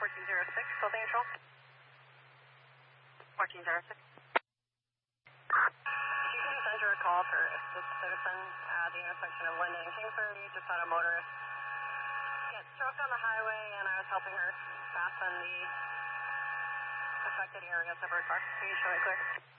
1406, building control. 1406. You can just enter a call for assist citizen at the intersection of Linden and Kingsbury. Just had a motorist get struck on the highway, and I was helping her fasten the affected areas of her car. Can you show it clear?